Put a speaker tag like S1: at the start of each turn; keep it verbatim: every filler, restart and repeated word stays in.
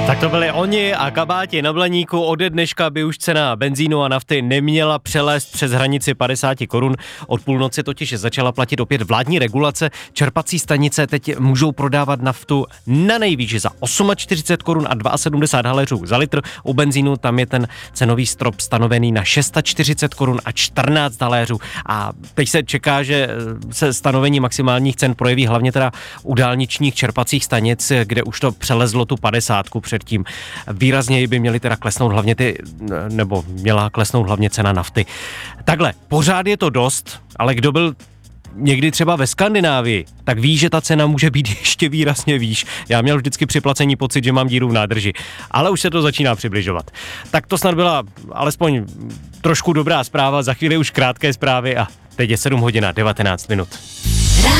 S1: Tak to byli oni a kabáti na Blaníku. Ode dneška by už cena benzínu a nafty neměla přelézt přes hranici padesát korun. Od půlnoci totiž začala platit opět vládní regulace. Čerpací stanice teď můžou prodávat naftu na nejvýš za čtyřicet osm korun a sedmdesát dva haléřů za litr. U benzínu tam je ten cenový strop stanovený na čtyřicet šest korun a čtrnáct haléřů. A teď se čeká, že se stanovení maximálních cen projeví hlavně teda u dálničních čerpacích stanic, kde už to přelezlo tu padesátku předtím. Výrazněji by měly teda klesnout hlavně ty, nebo měla klesnout hlavně cena nafty. Takhle, pořád je to dost, ale kdo byl někdy třeba ve Skandinávii, tak ví, že ta cena může být ještě výrazně výš. Já měl vždycky při placení pocit, že mám díru v nádrži, ale už se to začíná přibližovat. Tak to snad byla alespoň trošku dobrá zpráva, za chvíli už krátké zprávy a teď je sedm hodin a devatenáct minut.